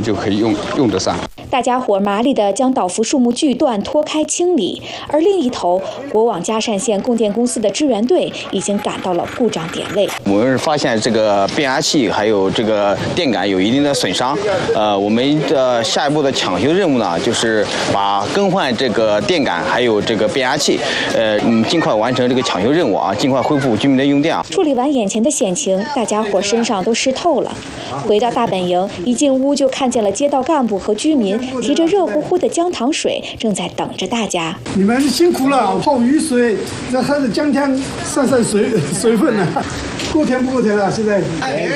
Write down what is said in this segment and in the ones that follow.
就可以用得上。 大家伙麻利地将倒伏树木锯断、脱开清理，而另一头，国网嘉善县供电公司的支援队已经赶到了故障点位。 我们发现这个变压器还有这个电杆有一定的损伤，我们的下一步的抢修任务呢，就是把更换这个电杆还有这个变压器，尽快完成这个抢修任务啊，尽快恢复居民的用电啊。 处理完眼前的险情，大家伙身上都湿透了。回到大本营，一进屋就看见了街道干部和居民提着热乎乎的姜糖水，正在等着大家。 你们辛苦了，泡雨水，这还是姜汤散水分呢。够甜不够甜了？现在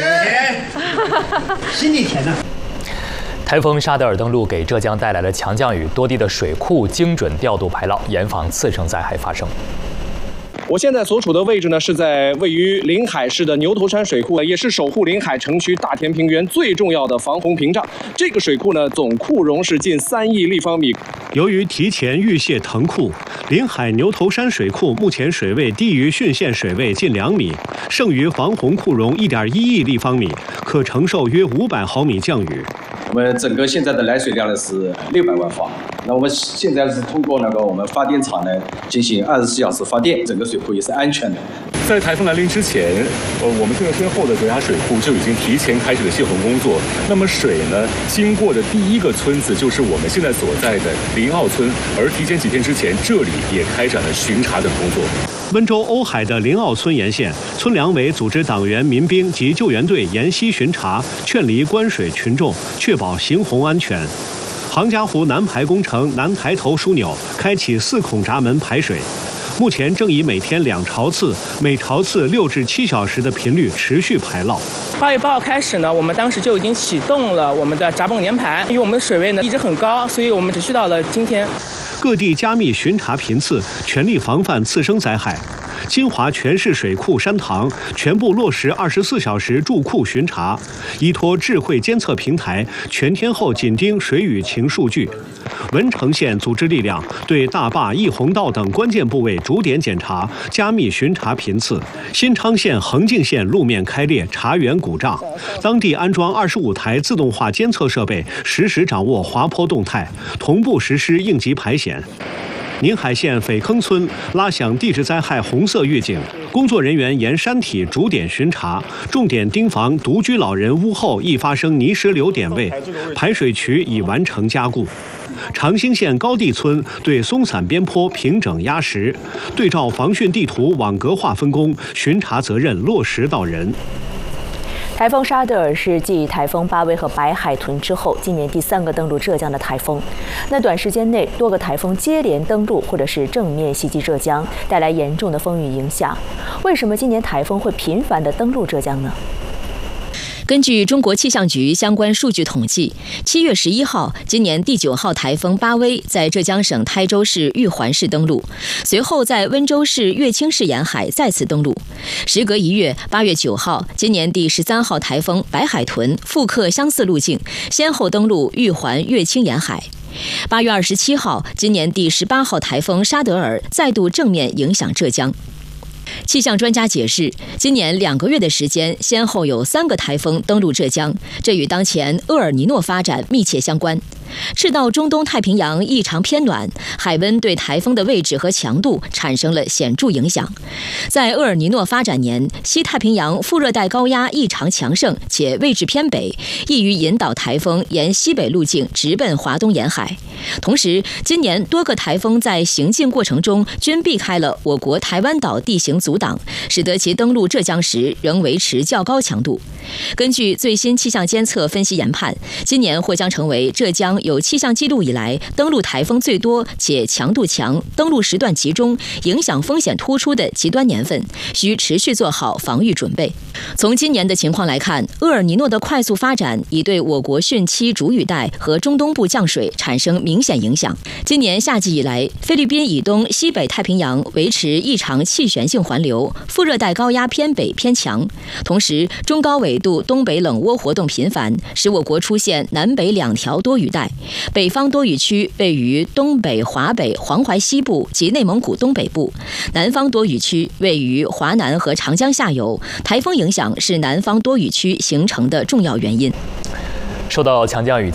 心里甜呢。 台风沙德尔登陆给浙江带来了强降雨，多地的水库精准调度排涝，严防次生灾害发生。 我现在所处的位置呢，是在位于临海市的牛头山水库，也是守护临海城区大田平原最重要的防洪屏障。这个水库呢，总库容是近3亿立方米。 由于提前预泄腾库，临海牛头山水库目前水位低于汛县水位近2米，剩余防洪库容1.1亿立方米，可承受约500毫米降雨。 我们整个现在的来水量呢是600万方，那我们现在是通过我们发电厂呢进行24小时发电，整个水库也是安全的。 在台风来临之前，我们这个身后的德雅水库就已经提前开始了泄洪工作。那么水呢，经过的第一个村子就是我们现在所在的临澳村，而提前几天之前，这里也开展了巡查等工作。 温州瓯海的临澳村沿线，村两委组织党员、民兵及救援队沿溪巡查，劝离观水群众，确保行洪安全。杭嘉湖南排工程南抬头枢纽开启4孔闸门排水，目前正以每天2潮次，每潮次6至7小时的频率持续排涝。 8月8号开始呢，我们当时就已经启动了我们的闸泵连排，因为我们的水位呢一直很高，所以我们持续到了今天。 各地加密巡查频次，全力防范次生灾害。金华全市水库山塘全部落实24小时驻库巡查，依托智慧监测平台，全天候紧盯水雨情数据。文成县组织力量对大坝、义洪道等关键部位逐点检查，加密巡查频次。新昌县、横靖县路面开裂，查源鼓胀，当地安装25台自动化监测设备，实时掌握滑坡动态，同步实施应急排险。宁海县匪坑村拉响地质灾害红色预警，工作人员沿山体逐点巡查，重点盯防独居老人屋后易发生泥石流点位，排水渠已完成加固。长兴县高地村对松散边坡平整压实，对照防汛地图网格化分工，巡查责任落实到人。 台风沙德尔是继台风巴威和白海豚之后，今年第3个登陆浙江的台风。那短时间内多个台风接连登陆，或者是正面袭击浙江，带来严重的风雨影响。为什么今年台风会频繁地登陆浙江呢？ 根据中国气象局相关数据统计，7月11号，今年第9号台风巴威在浙江省台州市玉环市登陆，随后在温州市乐清市沿海再次登陆。时隔1月，8月9号，今年第13号台风白海豚复刻相似路径，先后登陆玉环、乐清沿海。8月27号，今年第18号台风沙德尔再度正面影响浙江。气象专家解释，今年2个月的时间，先后有3个台风登陆浙江，这与当前厄尔尼诺发展密切相关。赤道中东太平洋异常偏暖，海温对台风的位置和强度产生了显著影响。在厄尔尼诺发展年，西太平洋副热带高压异常强盛且位置偏北，易于引导台风沿西北路径直奔华东沿海。同时，今年多个台风在行进过程中均避开了我国台湾岛地形阻挡，使得其登陆浙江时仍维持较高强度。根据最新气象监测分析研判，今年或将成为浙江有气象记录以来登陆台风最多且强度强、登陆时段集中、影响风险突出的极端年份，需持续做好防御准备。从今年的情况来看，厄尔尼诺的快速发展已对我国汛期主雨带和中东部降水产生明显影响。今年夏季以来，菲律宾以东西北太平洋维持异常气旋性环流，副热带高压偏北偏强，同时中高纬度东北冷涡活动频繁，使我国出现南北2条多雨带。北方多雨区位于东北、华北、黄淮西部及内蒙古东北部，南方多雨区位于华南和长江下游。台风影响是南方多雨区形成的重要原因。 受到强降雨